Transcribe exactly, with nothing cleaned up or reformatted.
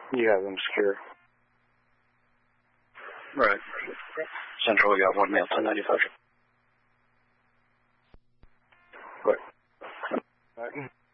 You have them secure. Right. Central, we got one male, ten ninety-five. What?